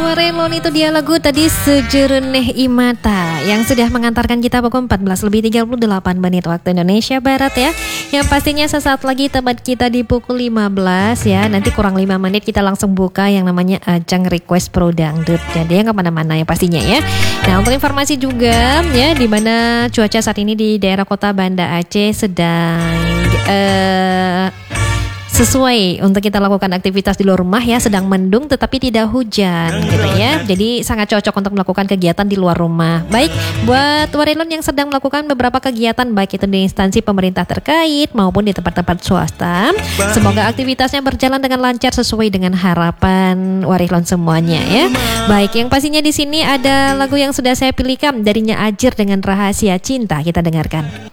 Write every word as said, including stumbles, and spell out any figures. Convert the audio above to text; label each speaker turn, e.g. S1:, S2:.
S1: Warelon, itu dia lagu tadi Sejereneh Imata yang sudah mengantarkan kita pukul empat belas lebih tiga puluh delapan menit waktu Indonesia Barat ya. Yang pastinya sesaat lagi tempat kita di pukul lima belas ya. Nanti kurang lima menit kita langsung buka yang namanya ajang request pro dangdut. Jadi yang kemana-mana ya pastinya ya. Nah, untuk informasi juga ya, di mana cuaca saat ini di daerah kota Banda Aceh sedang uh, sesuai untuk kita lakukan aktivitas di luar rumah ya, sedang mendung tetapi tidak hujan gitu ya. Jadi sangat cocok untuk melakukan kegiatan di luar rumah. Baik, buat Warelon yang sedang melakukan beberapa kegiatan baik itu di instansi pemerintah terkait maupun di tempat-tempat swasta, semoga aktivitasnya berjalan dengan lancar sesuai dengan harapan Warelon semuanya ya. Baik, yang pastinya di sini ada lagu yang sudah saya pilihkan darinya Ajir dengan Rahasia Cinta, kita dengarkan.